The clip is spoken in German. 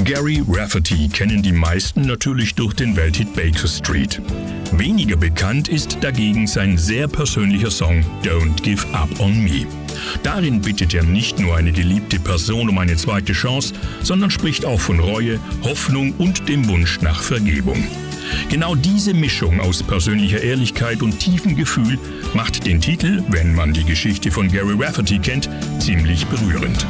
Gary Rafferty kennen die meisten natürlich durch den Welthit Baker Street. Weniger bekannt ist dagegen sein sehr persönlicher Song Don't Give Up on Me. Darin bittet er nicht nur eine geliebte Person um eine zweite Chance, sondern spricht auch von Reue, Hoffnung und dem Wunsch nach Vergebung. Genau diese Mischung aus persönlicher Ehrlichkeit und tiefem Gefühl macht den Titel, wenn man die Geschichte von Gary Rafferty kennt, ziemlich berührend.